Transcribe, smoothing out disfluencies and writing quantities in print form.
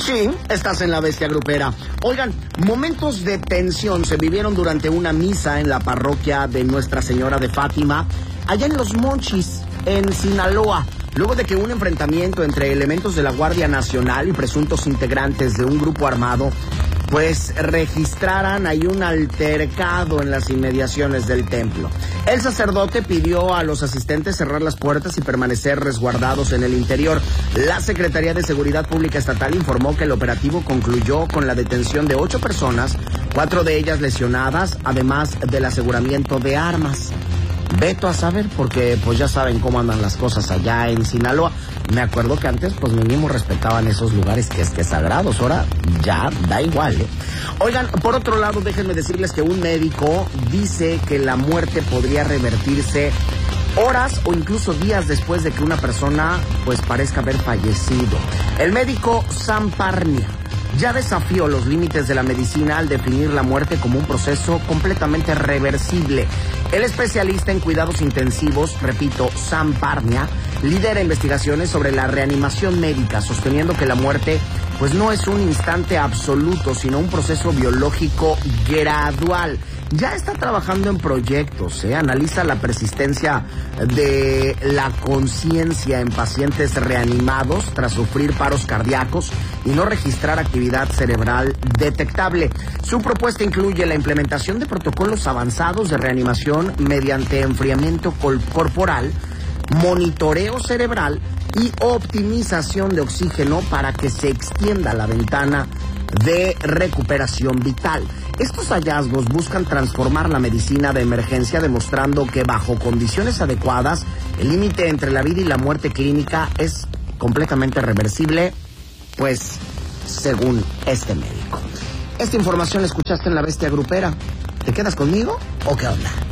Sí, estás en la bestia grupera. Oigan, momentos de tensión se vivieron durante una misa en la parroquia de Nuestra Señora de Fátima, allá en Los Mochis, en Sinaloa, luego de que un enfrentamiento entre elementos de la Guardia Nacional y presuntos integrantes de un grupo armado pues registraran ahí un altercado en las inmediaciones del templo. El sacerdote pidió a los asistentes cerrar las puertas y permanecer resguardados en el interior. La Secretaría de Seguridad Pública Estatal informó que el operativo concluyó con la detención de 8 personas, 4 de ellas lesionadas, además del aseguramiento de armas. Veto a saber, porque pues ya saben cómo andan las cosas allá en Sinaloa. Me acuerdo que antes pues mínimo respetaban esos lugares que sagrados, ahora ya da igual, ¿eh? Oigan, por otro lado, déjenme decirles que un médico dice que la muerte podría revertirse horas o incluso días después de que una persona pues parezca haber fallecido. El médico Sam Parnia ya desafió los límites de la medicina al definir la muerte como un proceso completamente reversible. El especialista en cuidados intensivos, repito, Sam Parnia, lidera investigaciones sobre la reanimación médica, sosteniendo que la muerte pues no es un instante absoluto, sino un proceso biológico gradual. Ya está trabajando en proyectos, analiza la persistencia de la conciencia en pacientes reanimados tras sufrir paros cardíacos y no registrar actividad cerebral detectable. Su propuesta incluye la implementación de protocolos avanzados de reanimación mediante enfriamiento corporal, monitoreo cerebral y optimización de oxígeno para que se extienda la ventana de recuperación vital. Estos hallazgos buscan transformar la medicina de emergencia, demostrando que bajo condiciones adecuadas, el límite entre la vida y la muerte clínica es completamente reversible, pues según este médico. Esta información la escuchaste en La Bestia Grupera. ¿Te quedas conmigo o qué onda?